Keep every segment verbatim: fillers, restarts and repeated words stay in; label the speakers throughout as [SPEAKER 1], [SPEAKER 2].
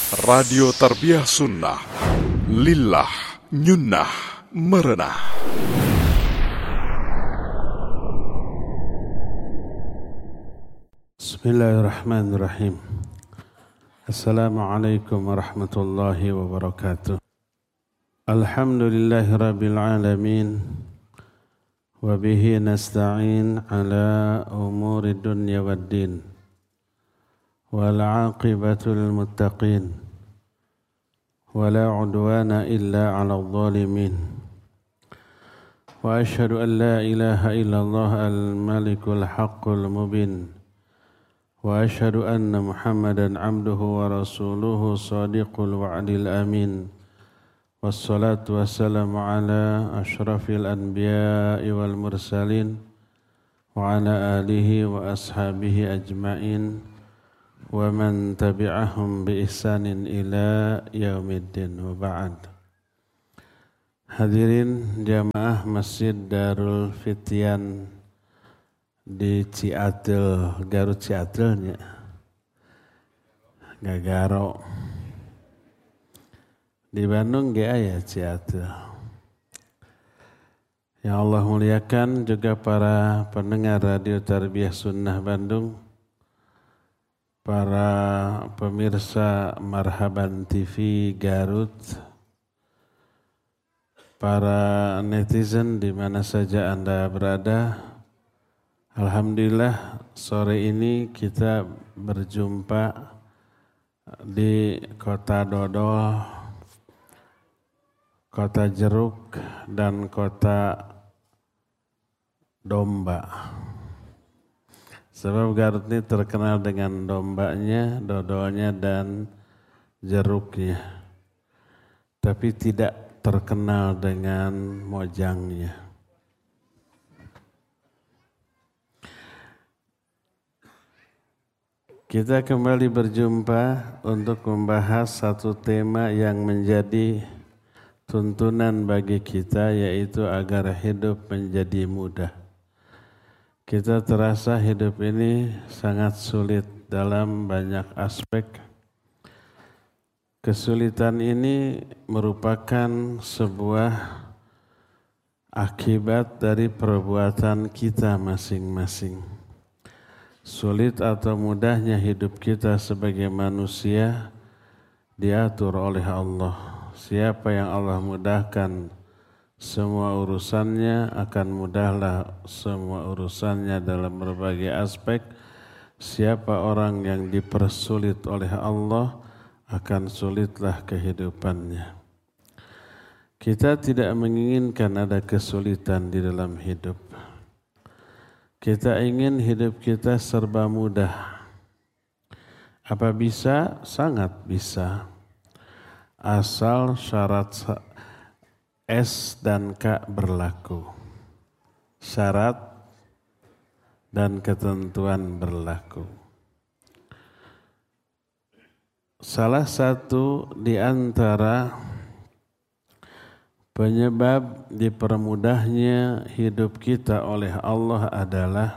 [SPEAKER 1] Radio Tarbiyah Sunnah, Lillah, Nyunnah, Merenah.
[SPEAKER 2] Bismillahirrahmanirrahim. Assalamualaikum warahmatullahi wabarakatuh. Alhamdulillahi rabbil alamin. Wabihi nasta'in ala umuri dunya waddin. Wal aqibatul muttaqin. Wala udwana illa ala dhalimin. Wa ashhadu an la ilaha illallah al-malikul haqqul mubin. Wa ashhadu anna Muhammadan abduhu wa rasuluhu sadiqul wa'dil amin. Wassalatu wassalamu ala ashrafil anbiya'i wal mursalin wa ala alihi wa ashabihi ajma'in wa man tabi'ahum bi ihsanin ila yaumiddin wa ba'd. Hadirin jamaah Masjid Darul Fityan di Ciatil, Garut Ciatilnya, Gagaro. Di Bandung ge aya Ciatil. Ya Allah muliakan juga para pendengar Radio Tarbiyah Sunnah Bandung, para pemirsa Marhaban T V Garut, para netizen di mana saja Anda berada. Alhamdulillah sore ini kita berjumpa di Kota Dodol, Kota Jeruk, dan Kota Domba. Sebab Garut ini terkenal dengan dombanya, dodolnya, dan jeruknya. Tapi tidak terkenal dengan mojangnya. Kita kembali berjumpa untuk membahas satu tema yang menjadi tuntunan bagi kita, yaitu agar hidup menjadi mudah. Kita terasa hidup ini sangat sulit dalam banyak aspek. Kesulitan ini merupakan sebuah akibat dari perbuatan kita masing-masing. Sulit atau mudahnya hidup kita sebagai manusia diatur oleh Allah. Siapa yang Allah mudahkan semua urusannya, akan mudahlah semua urusannya dalam berbagai aspek. Siapa orang yang dipersulit oleh Allah, akan sulitlah kehidupannya. Kita tidak menginginkan ada kesulitan di dalam hidup. Kita ingin hidup kita serba mudah. Apa bisa? Sangat bisa. Asal syarat S dan K berlaku. Syarat dan ketentuan berlaku. Salah satu di antara penyebab dipermudahnya hidup kita oleh Allah adalah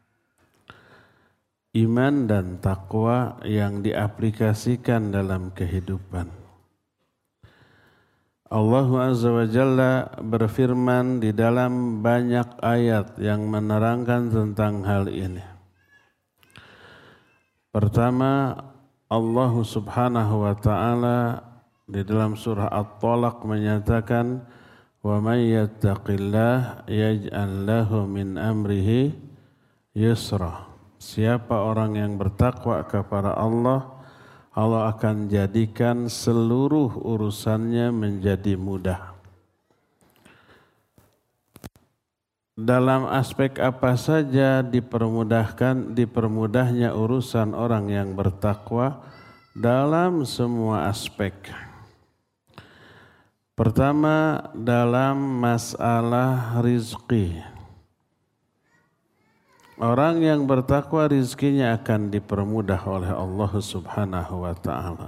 [SPEAKER 2] iman dan takwa yang diaplikasikan dalam kehidupan. Allah Azza wa Jalla berfirman di dalam banyak ayat yang menerangkan tentang hal ini. Pertama, Allah Subhanahu wa Ta'ala di dalam surah At-Talaq menyatakan, "Wa may yattaqillah yaj'al lahu min amrihi yusra." Siapa orang yang bertakwa kepada Allah, Allah akan jadikan seluruh urusannya menjadi mudah. Dalam aspek apa saja dipermudahkan, dipermudahnya urusan orang yang bertakwa dalam semua aspek. Pertama, dalam masalah rizki. Orang yang bertakwa rizkinya akan dipermudah oleh Allah Subhanahu wa Ta'ala.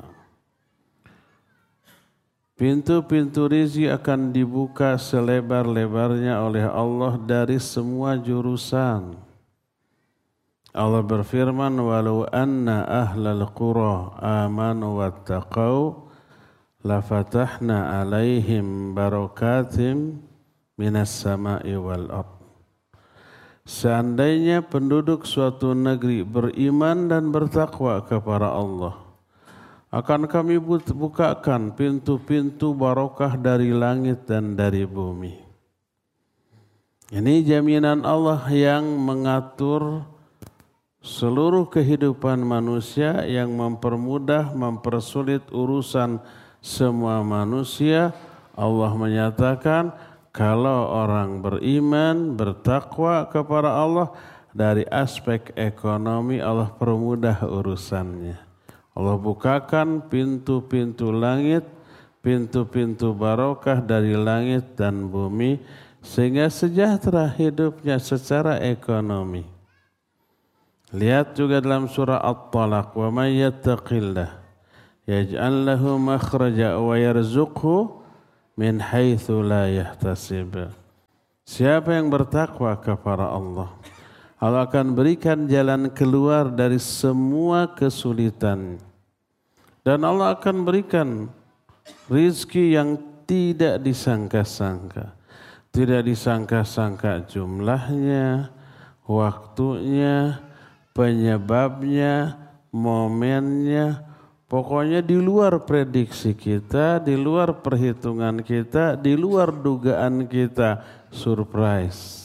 [SPEAKER 2] Pintu-pintu rizki akan dibuka selebar-lebarnya oleh Allah dari semua jurusan. Allah berfirman, walau anna ahlal qura amanu wattaqau lafatahna alaihim barakatim minas sama'i wal ard. Seandainya penduduk suatu negeri beriman dan bertakwa kepada Allah, akan kami bukakan pintu-pintu barokah dari langit dan dari bumi. Ini jaminan Allah yang mengatur seluruh kehidupan manusia, yang mempermudah, mempersulit urusan semua manusia. Allah menyatakan kalau orang beriman, bertakwa kepada Allah, dari aspek ekonomi Allah permudah urusannya. Allah bukakan pintu-pintu langit, pintu-pintu barokah dari langit dan bumi, sehingga sejahtera hidupnya secara ekonomi. Lihat juga dalam surah At-Talaq, wa may yattaqillah yaj'al lahu makhraja wa yarzuqhu min haitsu la yahtasib. Siapa yang bertakwa kepada Allah, Allah akan berikan jalan keluar dari semua kesulitan. Dan Allah akan berikan rizki yang tidak disangka-sangka. Tidak disangka-sangka jumlahnya, waktunya, penyebabnya, momennya. Pokoknya di luar prediksi kita, di luar perhitungan kita, di luar dugaan kita. Surprise.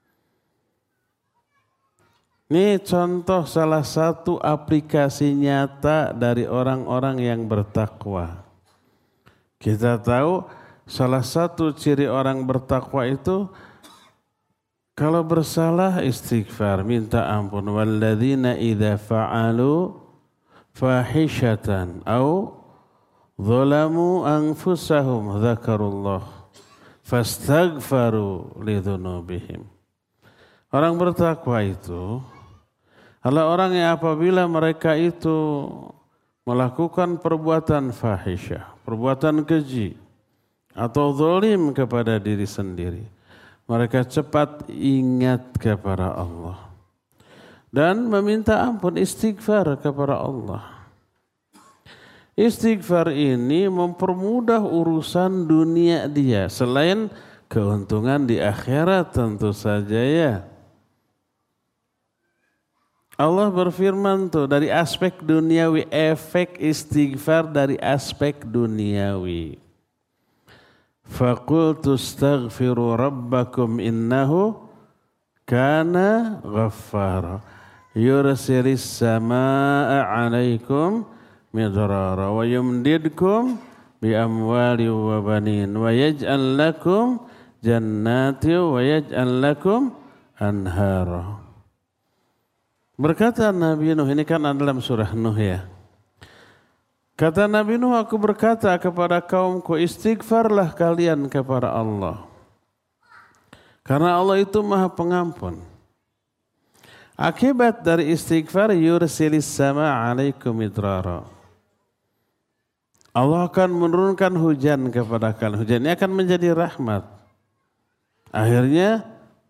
[SPEAKER 2] Ini contoh salah satu aplikasi nyata dari orang-orang yang bertakwa. Kita tahu salah satu ciri orang bertakwa itu kalau bersalah istighfar, minta ampun. Walladzina idza fa'alu fahishatan au zalamu anfusahum dzakarullah fastaghfaru lidzunubihim. Orang bertakwa itu adalah orang yang apabila mereka itu melakukan perbuatan fahisyah, perbuatan keji atau zalim kepada diri sendiri, mereka cepat ingat kepada Allah dan meminta ampun, istighfar kepada Allah. Istighfar ini mempermudah urusan dunia dia, selain keuntungan di akhirat tentu saja ya. Allah berfirman tuh dari aspek duniawi, efek istighfar dari aspek duniawi. Faqultu astaghfiru rabbakum innahu kana ghaffara yursilis samaa'a 'alaikum midrara wa yumdidkum bi amwali wa banin wa yaj'al lakum jannati wa yaj'al lakum anhara. Berkata Nabi Nuh, ini kan dalam surah Nuh ya. Kata Nabi Nuh, aku berkata kepada kaumku, istighfarlah kalian kepada Allah. Karena Allah itu Maha Pengampun. Akibat dari istighfar, yursilis sama alaikum midrara. Allah akan menurunkan hujan kepada kalian. Hujan ini akan menjadi rahmat. Akhirnya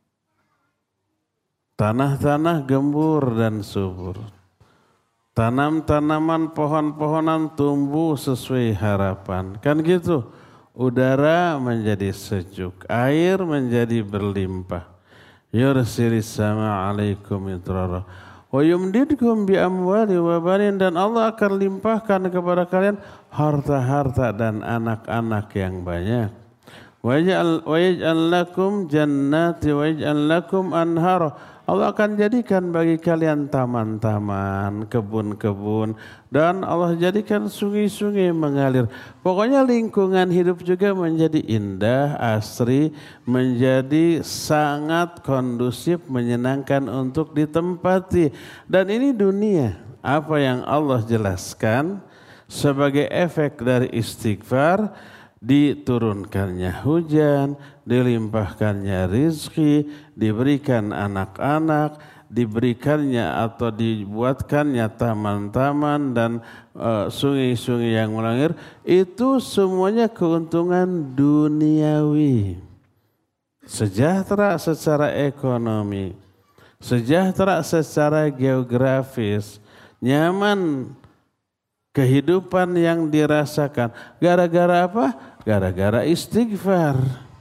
[SPEAKER 2] tanah-tanah gembur dan subur. Tanam-tanaman, pohon-pohonan tumbuh sesuai harapan. Kan gitu. Udara menjadi sejuk. Air menjadi berlimpah. Yursilis sama alaikum midrara. Wa yumdidkum bi amwali wa banin. Dan Allah akan limpahkan kepada kalian harta-harta dan anak-anak yang banyak. Wa yaj'al lakum jannati wa yaj'al lakum anhara. Allah akan jadikan bagi kalian taman-taman, kebun-kebun, dan Allah jadikan sungai-sungai mengalir. Pokoknya lingkungan hidup juga menjadi indah, asri, menjadi sangat kondusif, menyenangkan untuk ditempati. Dan ini dunia, apa yang Allah jelaskan sebagai efek dari istighfar, diturunkannya hujan, dilimpahkannya rizki, diberikan anak-anak, diberikannya atau dibuatkannya taman-taman dan uh, sungai-sungai yang mengalir. Itu semuanya keuntungan duniawi. Sejahtera secara ekonomi, sejahtera secara geografis, nyaman kehidupan yang dirasakan. Gara-gara apa? Gara-gara istighfar.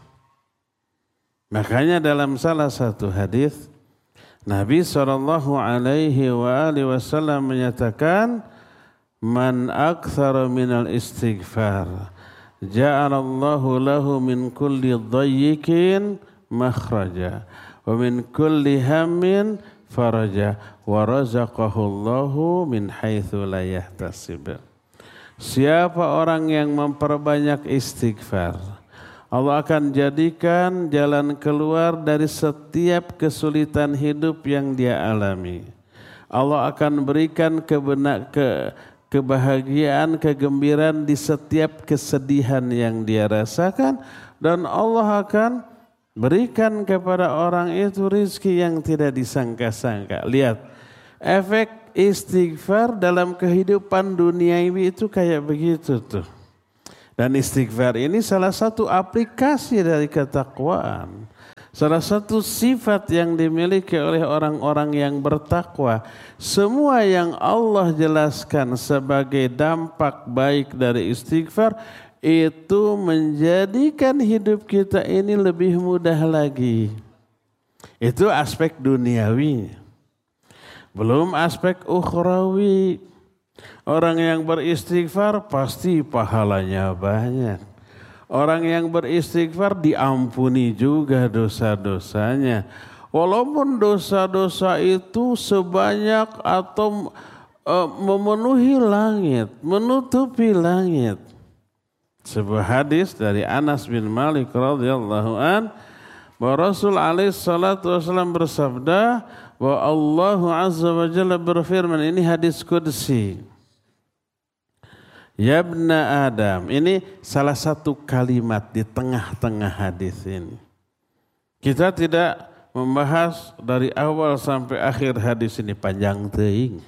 [SPEAKER 2] Makanya dalam salah satu hadis Nabi shallallahu alaihi wasallam menyatakan, man aktsara minal istighfar ja'alallahu lahu min kulli dhayyikin makhraja wa min kulli hammin faraja wa razaqahu Allahu min haitsu la yahtasib. Siapa orang yang memperbanyak istighfar, Allah akan jadikan jalan keluar dari setiap kesulitan hidup yang dia alami. Allah akan berikan kebenak ke kebahagiaan, kegembiraan di setiap kesedihan yang dia rasakan, dan Allah akan berikan kepada orang itu rizki yang tidak disangka-sangka. Lihat, efek istighfar dalam kehidupan duniawi itu kayak begitu tuh. Dan istighfar ini salah satu aplikasi dari ketakwaan. Salah satu sifat yang dimiliki oleh orang-orang yang bertakwa. Semua yang Allah jelaskan sebagai dampak baik dari istighfar itu menjadikan hidup kita ini lebih mudah lagi. Itu aspek duniawi. Belum aspek ukhrawi. Orang yang beristighfar pasti pahalanya banyak. Orang yang beristighfar diampuni juga dosa-dosanya. Walaupun dosa-dosa itu sebanyak atau uh, memenuhi langit, menutupi langit. Sebuah hadis dari Anas bin Malik radhiyallahu an, bahwa Rasul alaihi salatu wasallam bersabda bahwa Allah azza wa jalla berfirman, ini hadis qudsi. Ya ibna Adam, ini salah satu kalimat di tengah-tengah hadis ini. Kita tidak membahas dari awal sampai akhir hadis ini, panjang teuing.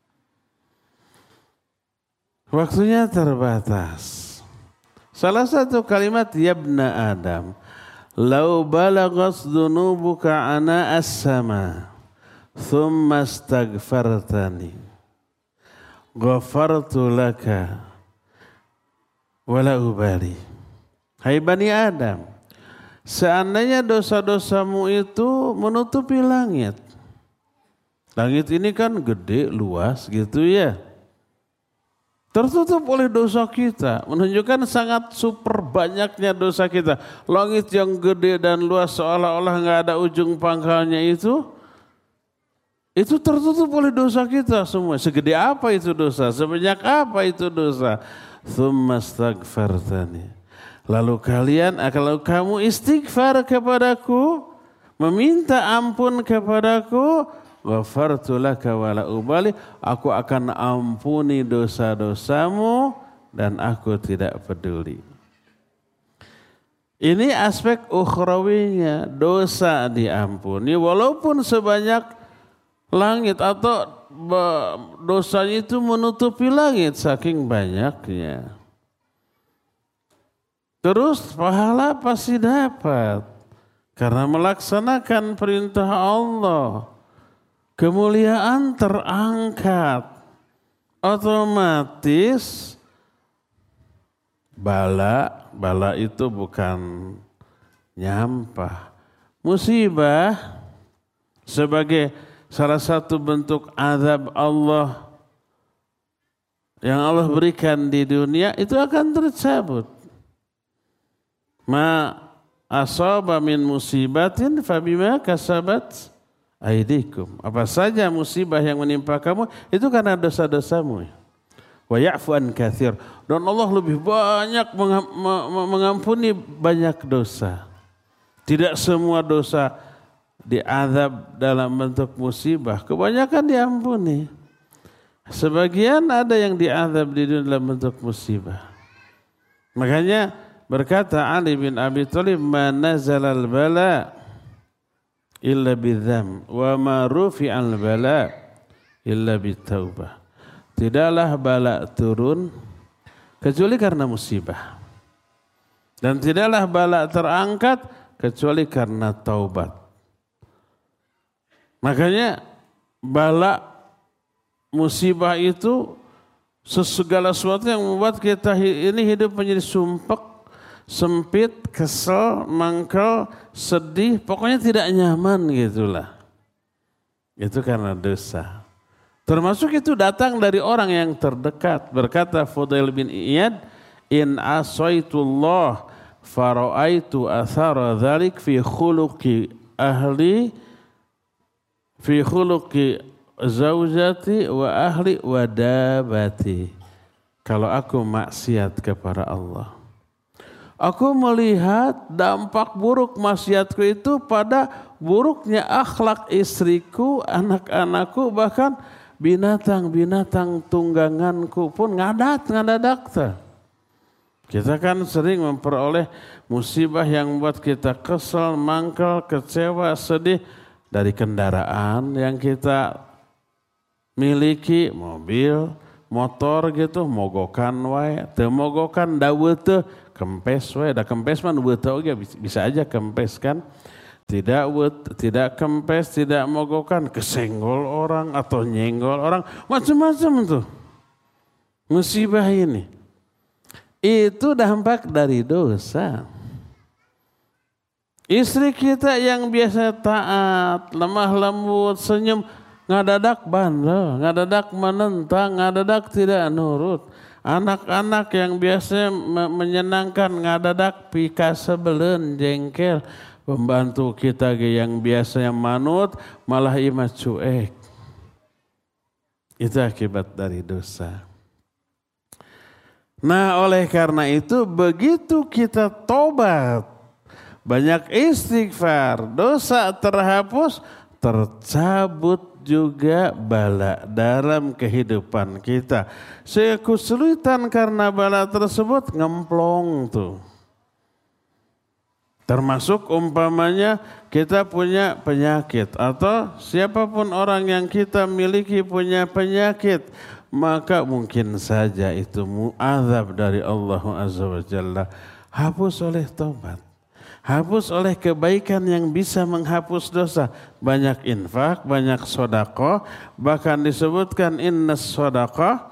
[SPEAKER 2] Waktunya terbatas. Salah satu kalimat, ya ibna Adam, lau balagas dunubuka ana as-sama thumma astaghfartani ghafartu laka wala ubali. Hai Bani Adam, seandainya dosa-dosamu itu menutupi langit. Langit ini kan gede, luas gitu ya. Tertutup oleh dosa kita, menunjukkan sangat super banyaknya dosa kita. Langit yang gede dan luas seolah-olah nggak ada ujung pangkalnya itu, itu tertutup oleh dosa kita semua. Segede apa itu dosa? Sebanyak apa itu dosa? Tsumma astaghfartani. Lalu kalian, kalau kamu istighfar kepadaku, meminta ampun kepadaku, ghafartu laka wala ubali, aku akan ampuni dosa-dosamu dan aku tidak peduli. Ini aspek ukhrawinya, dosa diampuni walaupun sebanyak langit, atau dosanya itu menutupi langit saking banyaknya. Terus pahala pasti dapat karena melaksanakan perintah Allah. Kemuliaan terangkat, otomatis bala, bala itu bukan nyampah. Musibah sebagai salah satu bentuk azab Allah yang Allah berikan di dunia itu akan tercabut. Ma asaba min musibatin fabima kasabat aidikum. Apa saja musibah yang menimpa kamu itu karena dosa-dosamu. Wa ya'fu an katsir. Dan Allah lebih banyak mengampuni banyak dosa. Tidak semua dosa diazab dalam bentuk musibah, kebanyakan diampuni. Sebagian ada yang diazab di dunia dalam bentuk musibah. Makanya berkata Ali bin Abi Thalib, "Ma nazalal bala illa bidzam wa ma rufi'al bala illa bitaubah." Tidaklah bala turun kecuali karena musibah. Dan tidaklah bala terangkat kecuali karena taubat. Makanya bala musibah itu segala sesuatu yang membuat kita ini hidup menjadi sumpek, sempit, kesel, mangkel, sedih, pokoknya tidak nyaman gitulah. Itu karena dosa. Termasuk itu datang dari orang yang terdekat. Berkata Fudail bin Iyad, in asaitullah fara'aitu athara dhalik fi khuluqi ahli fi khuluqi zaujati wa ahli wa dabati. Kalau aku maksiat kepada Allah, aku melihat dampak buruk maksiatku itu pada buruknya akhlak istriku, anak-anakku, bahkan binatang-binatang tungganganku pun ngadat ngadadak teh. Kita kan sering memperoleh musibah yang membuat kita kesel, mangkel, kecewa, sedih dari kendaraan yang kita miliki, mobil, motor gitu, mogokan wae, teu mogokan dawe teu kempes wae, da kempes mah nu beuteung oge bisa aja kempes kan. Tidak wet, tidak kempes, tidak mogokan, kesenggol orang atau nyenggol orang, macam-macam tuh. Musibah ini itu dampak dari dosa. Istri kita yang biasa taat, lemah lembut, senyum, ngadadak bandel, ngadadak menentang, ngadadak tidak nurut. Anak-anak yang biasa menyenangkan, ngadadak pika sebelen, jengkel. Pembantu kita yang biasa yang manut, malah imah cuek. Itu akibat dari dosa. Nah, oleh karena itu begitu kita tobat, banyak istighfar, dosa terhapus, tercabut juga bala dalam kehidupan kita. Kesulitan karena bala tersebut ngemplong tuh. Termasuk umpamanya kita punya penyakit atau siapapun orang yang kita miliki punya penyakit, maka mungkin saja itu mu'adzab dari Allah Azza wa Jalla. Hapus oleh taubat. Hapus oleh kebaikan yang bisa menghapus dosa. Banyak infak, banyak sedekah, bahkan disebutkan innas sedekah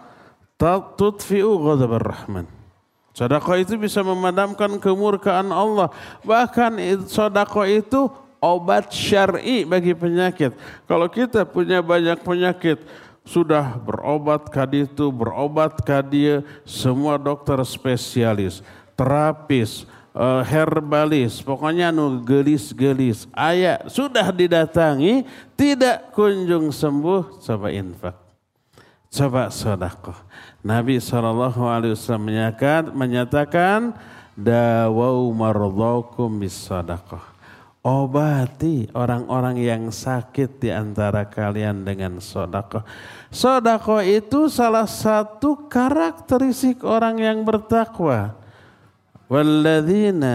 [SPEAKER 2] tutfi'u ghadabar rahman. Sedekah itu bisa memadamkan kemurkaan Allah. Bahkan sedekah itu obat syar'i bagi penyakit. Kalau kita punya banyak penyakit, sudah berobat kaditu, berobat kadia, semua dokter spesialis, terapis, herbalis, pokoknya nu gelis-gelis, aya sudah didatangi, tidak kunjung sembuh, coba infak, coba sedekah. Nabi shallallahu alaihi wasallam menyatakan, menyatakan dawau mardhakum bis sadaqah. Obati orang-orang yang sakit di antara kalian dengan sedekah. Sedekah itu salah satu karakteristik orang yang bertakwa. Walladzina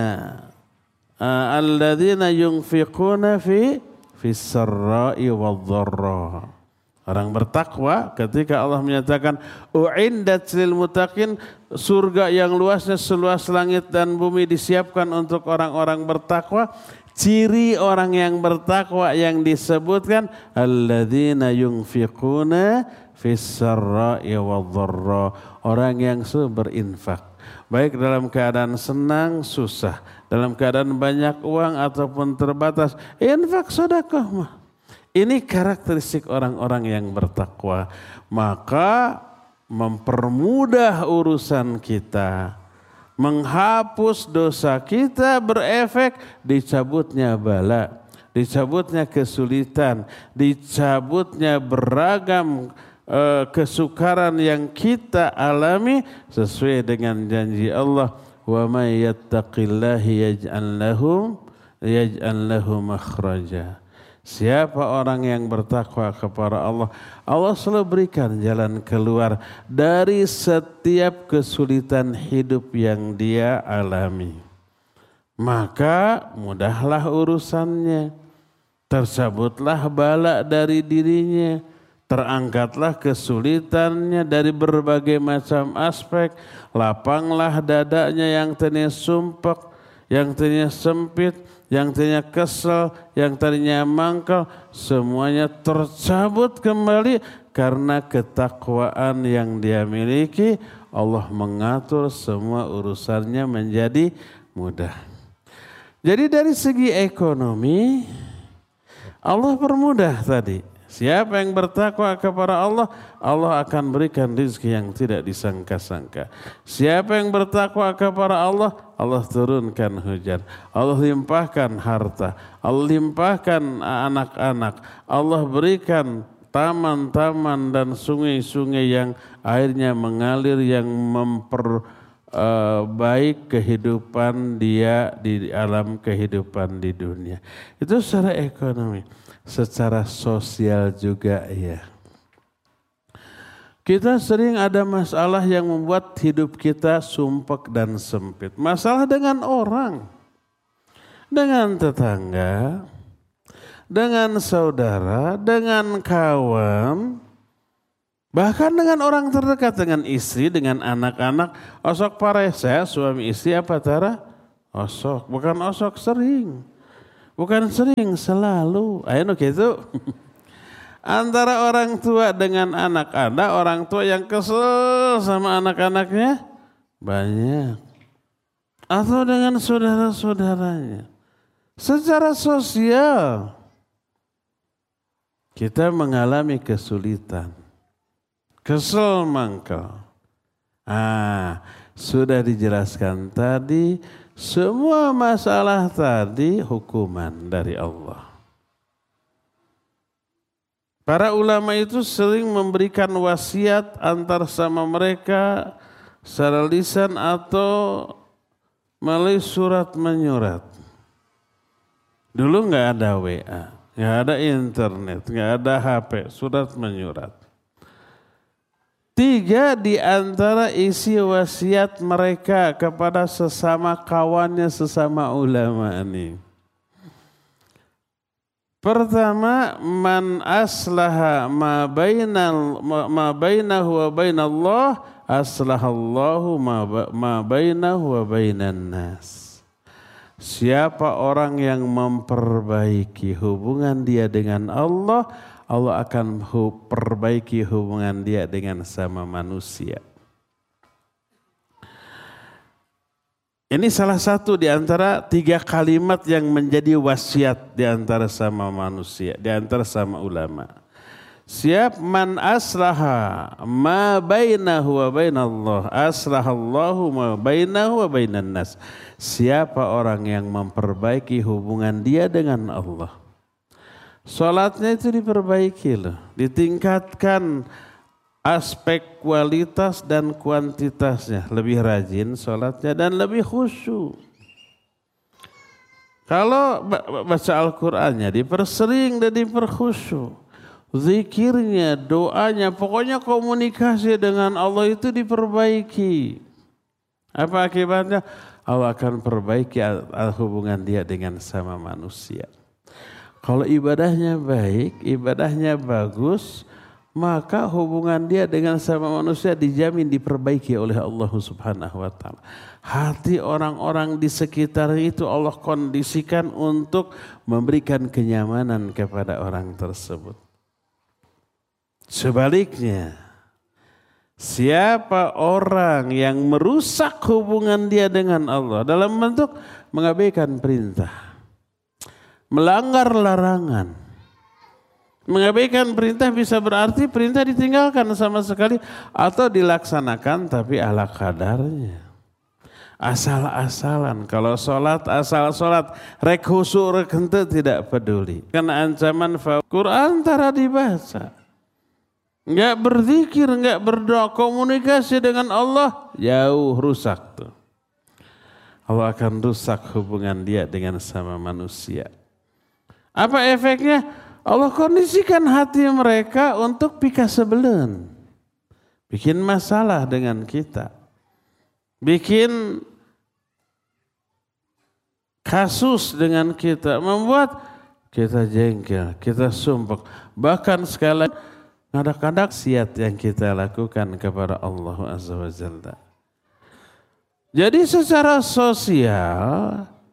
[SPEAKER 2] uh, alladzina yunfiquna fi fis sarra'i wadh-dharra. Orang bertakwa ketika Allah menyatakan u'indat lil muttaqin, surga yang luasnya seluas langit dan bumi disiapkan untuk orang-orang bertakwa. Ciri orang yang bertakwa yang disebutkan alladzina yunfiquna fis sarra'i wadh-dharra, orang yang berinfak baik dalam keadaan senang, susah, dalam keadaan banyak uang ataupun terbatas, infak sedekah mah. Ini karakteristik orang-orang yang bertakwa. Maka mempermudah urusan kita, menghapus dosa kita, berefek dicabutnya bala, dicabutnya kesulitan, dicabutnya beragam uh, kesukaran yang kita alami sesuai dengan janji Allah. Wa may yattaqillahi yaj'al lahu yaj'al lahu makhraja. Siapa orang yang bertakwa kepada Allah, Allah selalu berikan jalan keluar dari setiap kesulitan hidup yang dia alami. Maka mudahlah urusannya, tercabutlah bala dari dirinya, terangkatlah kesulitannya dari berbagai macam aspek, lapanglah dadanya yang tenis sumpek, yang tadinya sempit, yang tadinya kesel, yang tadinya mangkal, semuanya tercabut kembali karena ketakwaan yang dia miliki. Allah mengatur semua urusannya menjadi mudah. Jadi dari segi ekonomi Allah permudah tadi. Siapa yang bertakwa kepada Allah, Allah akan berikan rezeki yang tidak disangka-sangka. Siapa yang bertakwa kepada Allah, Allah turunkan hujan. Allah limpahkan harta. Allah limpahkan anak-anak. Allah berikan taman-taman dan sungai-sungai yang airnya mengalir, yang memperbaik kehidupan dia di alam kehidupan di dunia. Itu secara ekonomi. Secara sosial juga ya. Kita sering ada masalah yang membuat hidup kita sumpek dan sempit. Masalah dengan orang, dengan tetangga, dengan saudara, dengan kawan, bahkan dengan orang terdekat, dengan istri, dengan anak-anak. Osok paresa, suami istri apa Tara? Osok, bukan osok sering. Bukan sering, selalu. Ayo gitu. Antara orang tua dengan anak, ada orang tua yang kesel sama anak-anaknya banyak. Atau dengan saudara-saudaranya. Secara sosial kita mengalami kesulitan. Kesel mangkal. Ah, sudah dijelaskan tadi. Semua masalah tadi hukuman dari Allah. Para ulama itu sering memberikan wasiat antar sama mereka secara lisan atau melalui surat menyurat. Dulu nggak ada W A, nggak ada internet, nggak ada H P, surat menyurat. Tiga di antara isi wasiat mereka kepada sesama kawannya, sesama ulama ini. Pertama, man aslaha ma bainal ma bainahu wa bainallah aslahallahu ma bainahu wa bainan nas. Siapa orang yang memperbaiki hubungan dia dengan Allah, Allah akan perbaiki hubungan dia dengan sama manusia. Ini salah satu di antara tiga kalimat yang menjadi wasiat di antara sama manusia, di antara sama ulama. Siap man aslaha ma bainahu wa bainallah, aslahallahu ma bainahu wa bainan nas. Siapa orang yang memperbaiki hubungan dia dengan Allah, salatnya itu diperbaiki loh, ditingkatkan aspek kualitas dan kuantitasnya, lebih rajin salatnya dan lebih khusyuk. Kalau baca Al-Qur'annya dipersering dan diperkhusyuk, zikirnya, doanya, pokoknya komunikasi dengan Allah itu diperbaiki. Apa akibatnya? Allah akan perbaiki hubungan dia dengan sama manusia. Kalau ibadahnya baik, ibadahnya bagus, maka hubungan dia dengan sama manusia dijamin diperbaiki oleh Allah Subhanahu wa taala. Hati orang-orang di sekitar itu Allah kondisikan untuk memberikan kenyamanan kepada orang tersebut. Sebaliknya, siapa orang yang merusak hubungan dia dengan Allah dalam bentuk mengabaikan perintah, melanggar larangan. Mengabaikan perintah bisa berarti perintah ditinggalkan sama sekali atau dilaksanakan tapi ala kadarnya. Asal-asalan. Kalau sholat asal sholat, rek khusyuk rek henteu tidak peduli. Karena ancaman Quran tara dibaca. Enggak berzikir, enggak berdoa, komunikasi dengan Allah jauh rusak tuh. Allah akan rusak hubungan dia dengan sama manusia. Apa efeknya? Allah kondisikan hati mereka untuk pika sebelen. Bikin masalah dengan kita. Bikin kasus dengan kita. Membuat kita jengkel, kita sumpek. Bahkan sekali kadang-kadang maksiat yang kita lakukan kepada Allah Azza wa Jalla. Jadi secara sosial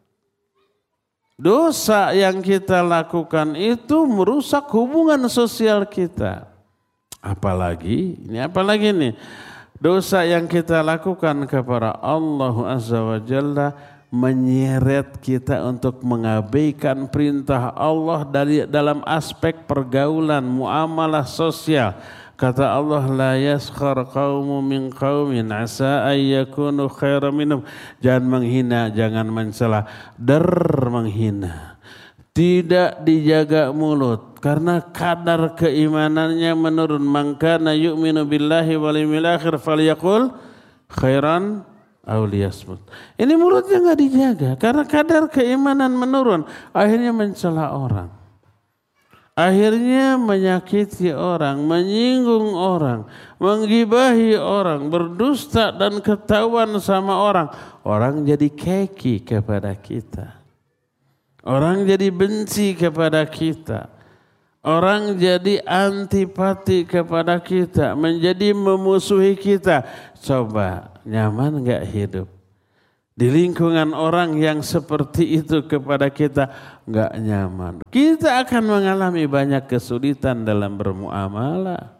[SPEAKER 2] Dosa yang kita lakukan itu merusak hubungan sosial kita. Apalagi, ini apalagi nih, dosa yang kita lakukan kepada Allah Azza wa Jalla menyeret kita untuk mengabaikan perintah Allah dari dalam aspek pergaulan, muamalah sosial. Kata Allah, la yaskhar qaumun min qaumin asa ay yakunu khairan minhum. Jangan menghina, jangan mencela, der menghina. Tidak dijaga mulut karena kadar keimanannya menurun. Man kana yu'minu billahi wal yawmil akhir falyaqul khairan aw liyasmut. Ini mulutnya enggak dijaga karena kadar keimanan menurun, akhirnya mencela orang. Akhirnya menyakiti orang, menyinggung orang, menggibahi orang, berdusta dan ketahuan sama orang. Orang jadi keki kepada kita. Orang jadi benci kepada kita. Orang jadi antipati kepada kita, menjadi memusuhi kita. Coba, nyaman enggak hidup? Di lingkungan orang yang seperti itu kepada kita enggak nyaman. Kita akan mengalami banyak kesulitan dalam bermuamalah.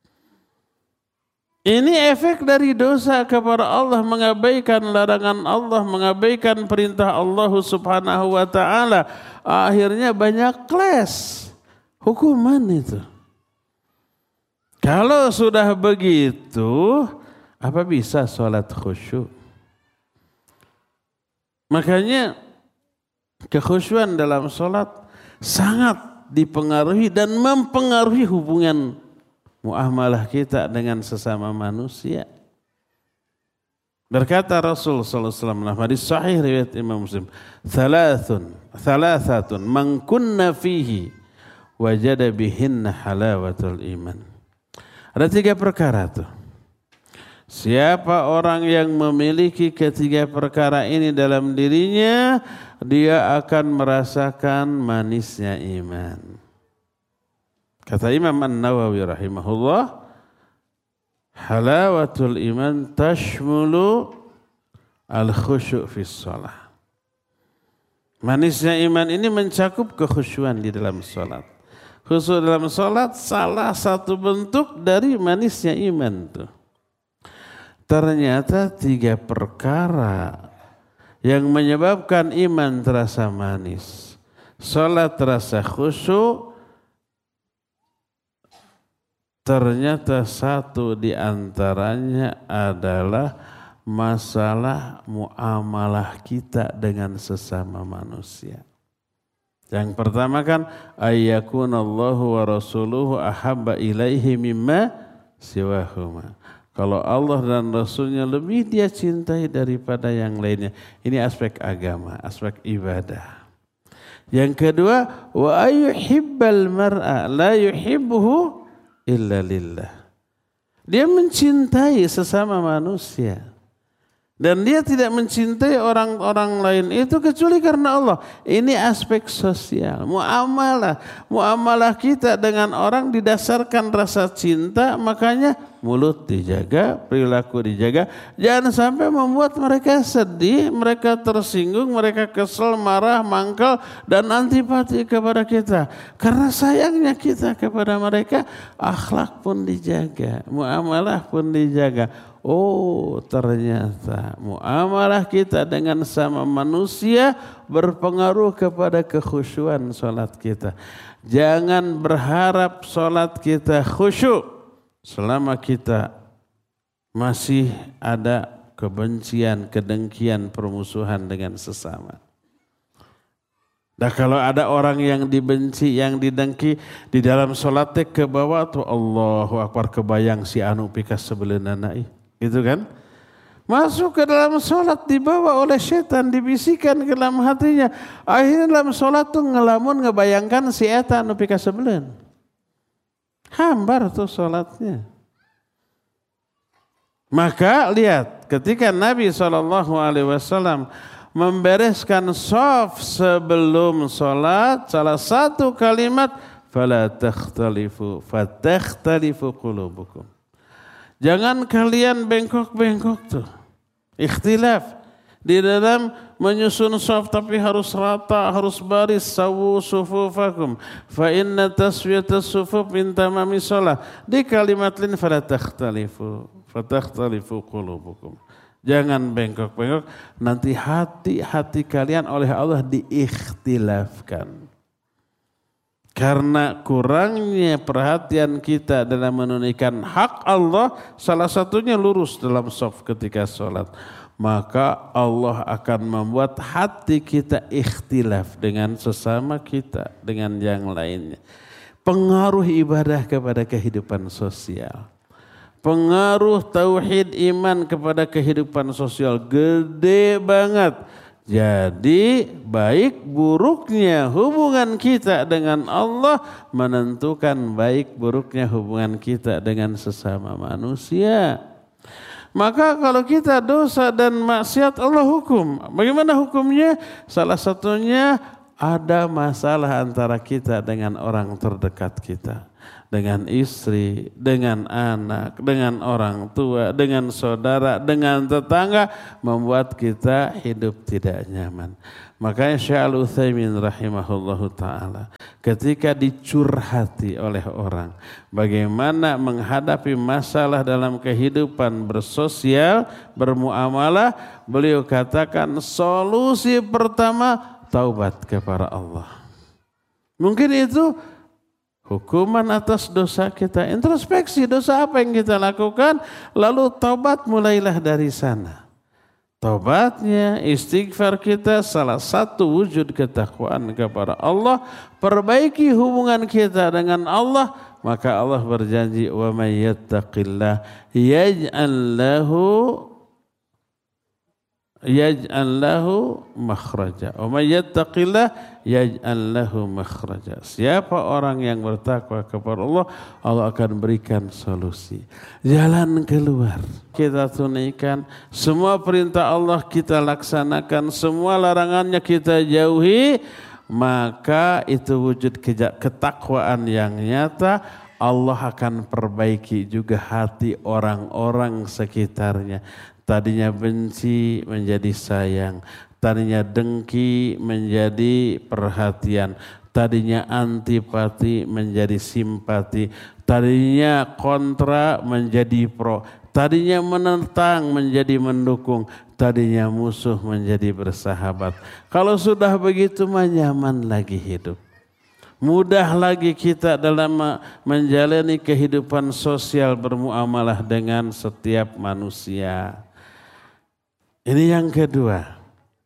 [SPEAKER 2] Ini efek dari dosa kepada Allah, mengabaikan larangan Allah, mengabaikan perintah Allah Subhanahu wa taala. Akhirnya banyak kelas hukuman itu. Kalau sudah begitu, apa bisa sholat khusyuk? Makanya kekhusyuan dalam sholat sangat dipengaruhi dan mempengaruhi hubungan muamalah kita dengan sesama manusia. Berkata Rasul sallallahu alaihi wasallam dalam hadis sahih riwayat Imam Muslim, "Thalathun, thalathatun man kunna fihi wajada bihinna halawatul iman." Ada tiga perkara tuh. Siapa orang yang memiliki ketiga perkara ini dalam dirinya, dia akan merasakan manisnya iman. Kata Imam An-Nawawi rahimahullah, halawatul iman tashmulu al-khusyu' fi shalah. Manisnya iman ini mencakup kekhusyuan di dalam salat. Khusyuk dalam salat salah satu bentuk dari manisnya iman tuh. Ternyata tiga perkara yang menyebabkan iman terasa manis. Salat terasa khusyuk. Ternyata satu di antaranya adalah masalah muamalah kita dengan sesama manusia. Yang pertama kan ayyakunallahu wa rasuluhu ahabba ilaihi mimma siwahuma. Kalau Allah dan Rasulnya lebih dia cintai daripada yang lainnya. Ini aspek agama, aspek ibadah. Yang kedua, wa ayyuhibbal mar'a la yuhibbuhu illa lillah. Dia mencintai sesama manusia. Dan dia tidak mencintai orang-orang lain itu kecuali karena Allah. Ini aspek sosial, muamalah. Muamalah kita dengan orang didasarkan rasa cinta, makanya mulut dijaga, perilaku dijaga. Jangan sampai membuat mereka sedih, mereka tersinggung, mereka kesel, marah, mangkal, dan antipati kepada kita. Karena sayangnya kita kepada mereka, akhlak pun dijaga, muamalah pun dijaga. Oh, ternyata muamalah kita dengan sama manusia berpengaruh kepada kekhusyuan salat kita. Jangan berharap salat kita khusyuk selama kita masih ada kebencian, kedengkian, permusuhan dengan sesama. Nah, kalau ada orang yang dibenci, yang didengki di dalam salatnya ke bawah tuh Allahu Akbar, kebayang si anu pikas sebeleuna naik. Gitu kan? Masuk ke dalam sholat dibawa oleh setan, dibisikkan ke dalam hatinya. Akhirnya dalam sholat tuh ngelamun ngebayangkan si eta anu pika sebelen. Hambar tuh sholatnya. Maka lihat ketika Nabi shallallahu alaihi wasallam membereskan shaf sebelum sholat, salah satu kalimat fala takhtalifu fatakhtalifu qulubukum. Jangan kalian bengkok-bengkok tuh. Ikhtilaf di dalam menyusun shaf tapi harus rata, harus baris. Sawu sufufakum fa inna taswiyatas sufuf min tamami shalah. Di kalimat lain fala takhtalifu fatakhtalifu qulubukum. Jangan bengkok-bengkok, nanti hati-hati kalian oleh Allah diikhtilafkan. Karena kurangnya perhatian kita dalam menunaikan hak Allah, salah satunya lurus dalam shaf ketika sholat. Maka Allah akan membuat hati kita ikhtilaf dengan sesama kita, dengan yang lainnya. Pengaruh ibadah kepada kehidupan sosial. Pengaruh tauhid iman kepada kehidupan sosial gede banget. Jadi baik buruknya hubungan kita dengan Allah menentukan baik buruknya hubungan kita dengan sesama manusia. Maka kalau kita dosa dan maksiat Allah hukum. Bagaimana hukumnya? Salah satunya ada masalah antara kita dengan orang terdekat kita. Dengan istri, dengan anak, dengan orang tua, dengan saudara, dengan tetangga, membuat kita hidup tidak nyaman. Makanya Syekh Al-Utsaimin rahimahullahu ta'ala ketika dicurhati oleh orang bagaimana menghadapi masalah dalam kehidupan bersosial, bermuamalah, beliau katakan solusi pertama taubat kepada Allah. Mungkin itu hukuman atas dosa kita, introspeksi dosa apa yang kita lakukan, lalu taubat mulailah dari sana. Taubatnya, istighfar kita salah satu wujud ketakwaan kepada Allah, perbaiki hubungan kita dengan Allah, maka Allah berjanji wa may yattaqillah yaj'al lahu yaj'al lahu makhraja. Wa may yattaqillah yaj'al lahu makhraja. Siapa orang yang bertakwa kepada Allah, Allah akan berikan solusi, jalan keluar. Kita tunaikan semua perintah Allah, kita laksanakan semua larangannya kita jauhi, maka itu wujud ketakwaan yang nyata. Allah akan perbaiki juga hati orang-orang sekitarnya. Tadinya benci menjadi sayang, tadinya dengki menjadi perhatian, tadinya antipati menjadi simpati, tadinya kontra menjadi pro, tadinya menentang menjadi mendukung, tadinya musuh menjadi bersahabat. Kalau sudah begitu mah nyaman lagi hidup. Mudah lagi kita dalam menjalani kehidupan sosial, bermuamalah dengan setiap manusia. Ini yang kedua,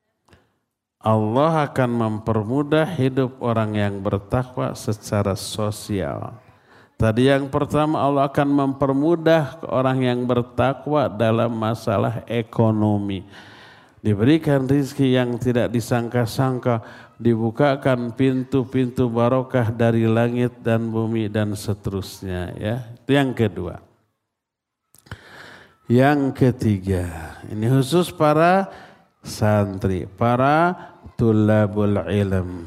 [SPEAKER 2] Allah akan mempermudah hidup orang yang bertakwa secara sosial. Tadi yang pertama, Allah akan mempermudah orang yang bertakwa dalam masalah ekonomi. Diberikan rezeki yang tidak disangka-sangka, dibukakan pintu-pintu barokah dari langit dan bumi dan seterusnya. Ya, itu yang kedua. Yang ketiga, ini khusus para santri, para tulabul ilm.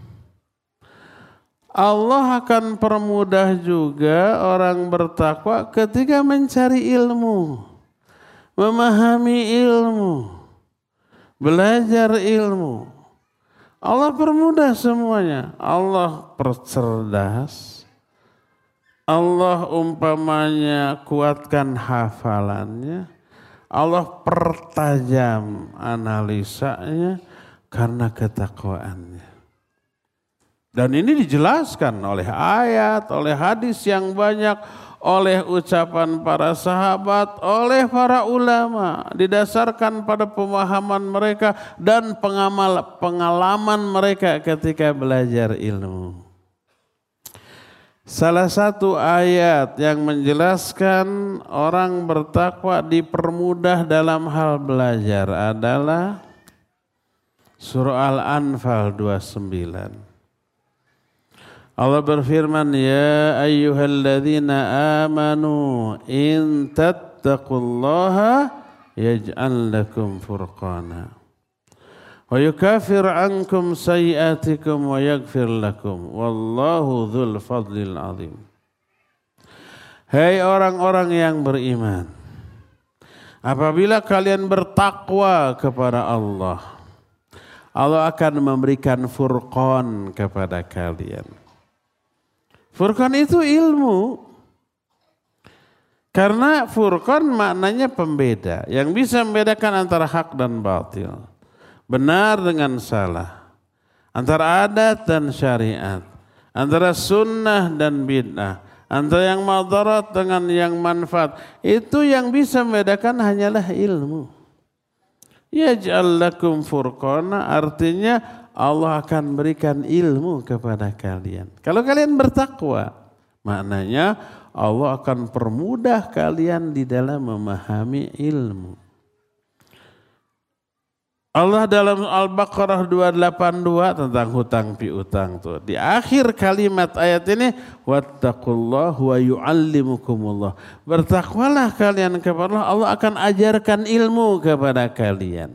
[SPEAKER 2] Allah akan permudah juga orang bertakwa ketika mencari ilmu, memahami ilmu, belajar ilmu. Allah permudah semuanya. Allah percerdas. Allah umpamanya kuatkan hafalannya, Allah pertajam analisanya karena ketakwaannya. Dan ini dijelaskan oleh ayat, oleh hadis yang banyak, oleh ucapan para sahabat, oleh para ulama, didasarkan pada pemahaman mereka dan pengamal, pengalaman mereka ketika belajar ilmu. Salah satu ayat yang menjelaskan orang bertakwa dipermudah dalam hal belajar adalah surah Al-Anfal dua puluh sembilan. Allah berfirman, ya ayyuhalladzina amanu in tattaqullaha yaj'al lakum furqana wa yukafir ankum sayiatikum wa yaghfir lakum wallahu dzul fadlil azim. Hai orang-orang yang beriman, apabila kalian bertakwa kepada Allah, Allah akan memberikan furqan kepada kalian. Furqan itu ilmu. Karena furqan maknanya pembeda, yang bisa membedakan antara hak dan batil, benar dengan salah, antara adat dan syariat, antara sunnah dan bid'ah, antara yang madarat dengan yang manfaat. Itu yang bisa membedakan hanyalah ilmu. Yaj'al lakum furqana, artinya Allah akan berikan ilmu kepada kalian. Kalau kalian bertakwa, maknanya Allah akan permudah kalian di dalam memahami ilmu. Allah dalam Al-Baqarah dua delapan dua tentang hutang piutang tuh. Di akhir kalimat ayat ini, wattaqullah wa yu'allimukumullah. Bertakwalah kalian kepada Allah, Allah akan ajarkan ilmu kepada kalian.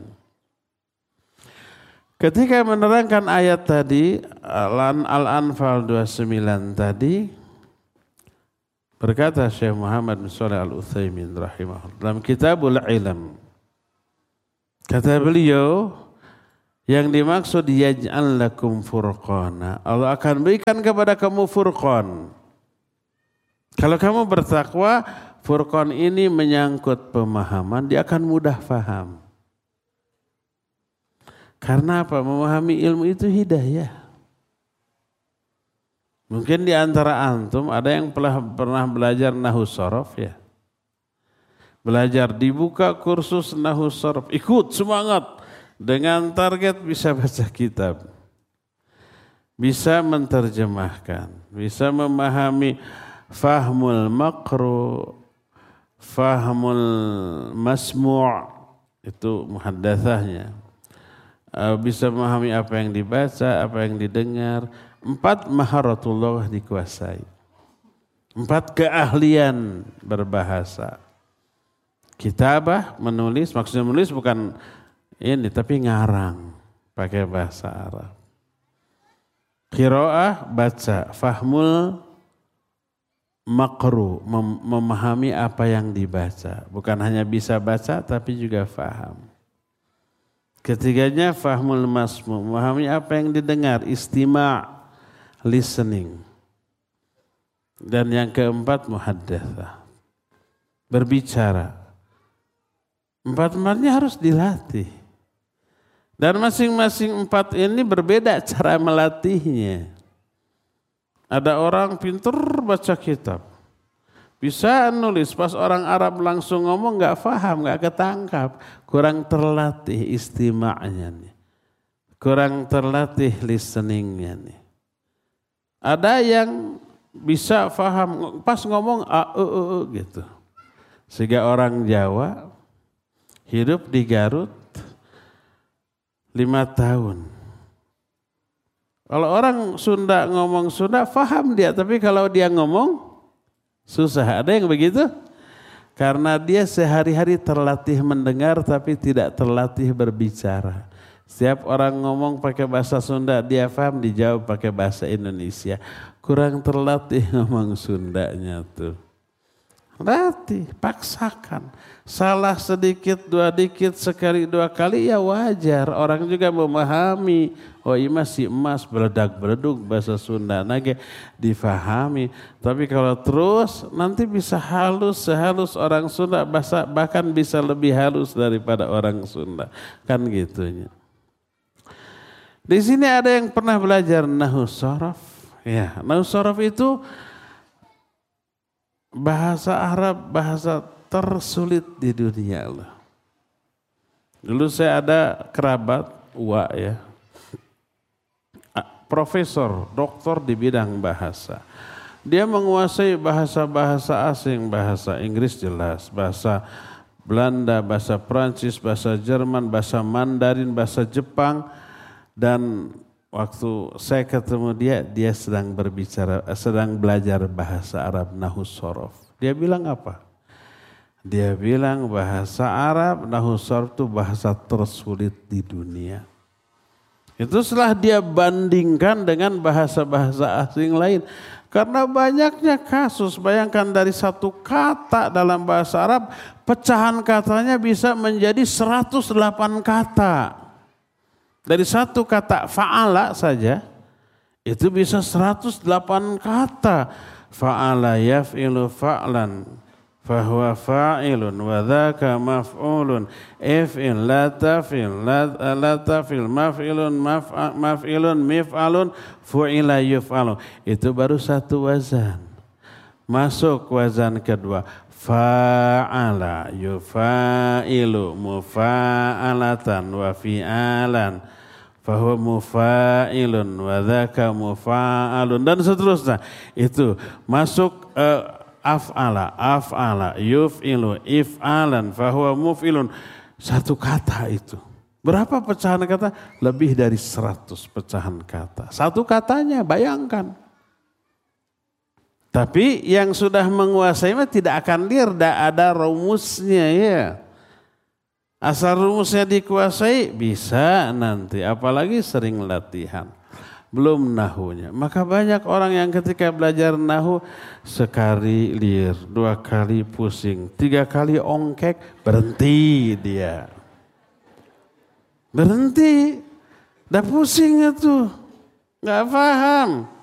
[SPEAKER 2] Ketika menerangkan ayat tadi, Al-Anfal dua puluh sembilan tadi, berkata Syekh Muhammad bin Shalih Al-Utsaimin rahimahullah dalam Kitabul Ilm, kata beliau, yang dimaksud yaj'al lakum furqana, Allah akan berikan kepada kamu furqan. Kalau kamu bertakwa, furqan ini menyangkut pemahaman, dia akan mudah faham. Karena apa? Memahami ilmu itu hidayah. Mungkin di antara antum ada yang pernah, pernah belajar nahwu shorof ya. Belajar, dibuka kursus nahwu shorof, ikut semangat dengan target bisa baca kitab, bisa menterjemahkan, bisa memahami fahmul makru, fahmul masmu', itu muhaddatsahnya, bisa memahami apa yang dibaca, apa yang didengar. Empat maharatullah dikuasai. Empat keahlian berbahasa. Kitabah, menulis, maksudnya menulis bukan ini tapi ngarang pakai bahasa Arab. Qiraah, baca, fahmul maqru, mem- memahami apa yang dibaca, bukan hanya bisa baca tapi juga faham. Ketiganya fahmul masmu', memahami apa yang didengar, istima', listening. Dan yang keempat muhaddatsah, berbicara. Empat-empatnya harus dilatih. Dan masing-masing empat ini berbeda cara melatihnya. Ada orang pintar baca kitab, bisa nulis, pas orang Arab langsung ngomong gak paham, gak ketangkap, kurang terlatih istima'nya nih, kurang terlatih listeningnya nih. Ada yang bisa paham, pas ngomong a e e e gitu. Sehingga orang Jawa hidup di Garut lima tahun. Kalau orang Sunda ngomong Sunda paham dia, tapi kalau dia ngomong susah. Ada yang begitu? Karena dia sehari-hari terlatih mendengar tapi tidak terlatih berbicara. Setiap orang ngomong pakai bahasa Sunda, dia paham, dijawab pakai bahasa Indonesia. Kurang terlatih ngomong Sundanya tuh. Latih, paksakan. Salah sedikit, dua dikit, sekali, dua kali ya wajar. Orang juga memahami. Oh ini masih emas, beledak-beleduk bahasa Sunda. Nage difahami. Tapi kalau terus nanti bisa halus, sehalus orang Sunda. Bahkan bisa lebih halus daripada orang Sunda. Kan gitunya. Di sini ada yang pernah belajar nahwu shorof. Ya, nahwu shorof itu bahasa Arab, bahasa tersulit di dunia Allah. Dulu saya ada kerabat, uwa ya, profesor, doktor di bidang bahasa. Dia menguasai bahasa-bahasa asing, bahasa Inggris jelas, bahasa Belanda, bahasa Prancis, bahasa Jerman, bahasa Mandarin, bahasa Jepang. Dan waktu saya ketemu dia, dia sedang berbicara, sedang belajar bahasa Arab nahwu shorof. Dia bilang apa? Dia bilang bahasa Arab nahwu shorof itu bahasa tersulit di dunia. Itu setelah dia bandingkan dengan bahasa-bahasa asing lain. Karena banyaknya kasus, bayangkan dari satu kata dalam bahasa Arab, pecahan katanya bisa menjadi seratus delapan kata. Dari satu kata fa'ala saja itu bisa seratus delapan kata. Fa'ala yaf'ilu fa'lan fahuwa fa'ilun wa dzaka maf'ulun if'il la taf'il la, la taf'il maf'ilun maf, maf'ilun mif'alun fu'ila yuf'alu. Itu baru satu wazan. Masuk wazan kedua, fa'ala yufa'ilu mufa'alatan wa fi'alan fahuwa mufa'ilun wa dzaka mufa'alun dan seterusnya. Itu masuk uh, af'ala, af'ala, yuf'ilu, if'alan, fahuwa muf'ilun. Satu kata itu. Berapa pecahan kata? Lebih dari seratus pecahan kata. Satu katanya, bayangkan. Tapi yang sudah menguasai mah tidak akan liar, tidak ada rumusnya ya. Asal rumusnya dikuasai bisa nanti, apalagi sering latihan. Belum nahunya. Maka banyak orang yang ketika belajar nahu sekali liar, dua kali pusing, tiga kali ongkek, berhenti dia. Berhenti. Udah pusing itu. Gak paham.